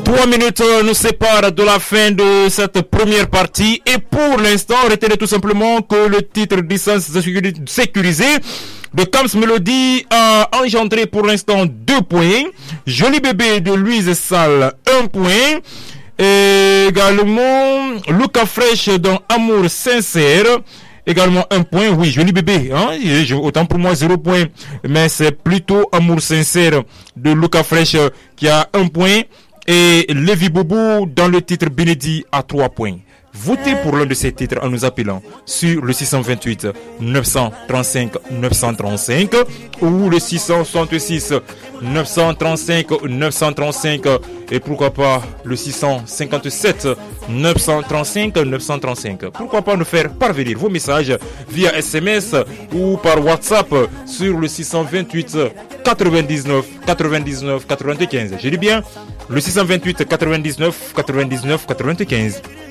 3 minutes nous séparent de la fin de cette première partie. Et pour l'instant, retenez tout simplement que le titre licence sécurisée de Kams Melody a engendré pour l'instant 2 points. Joli bébé de Louise Salle, 1 point. Et également, Luca Fresh dans Amour Sincère. Également 1 point, oui, joli bébé, hein? Autant pour moi 0 point, mais c'est plutôt Amour Sincère de Luca Fresh qui a 1 point, et Lévi Boubou dans le titre Bénédit à 3 points. Votez pour l'un de ces titres en nous appelant sur le 628 935 935 ou le 666 935 935 et pourquoi pas le 657 935 935. Pourquoi pas nous faire parvenir vos messages via SMS ou par WhatsApp sur le 628 99 99 95. Je dis bien le 628 99 99 95.